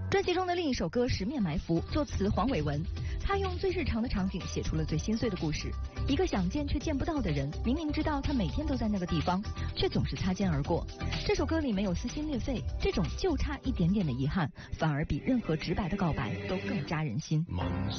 专辑中的另一首歌《十面埋伏》，作词黄伟文，他用最日常的场景写出了最心碎的故事。一个想见却见不到的人，明明知道他每天都在那个地方，却总是擦肩而过。这首歌里没有撕心裂肺，这种就差一点点的遗憾，反而比任何直白的告白都更扎人心。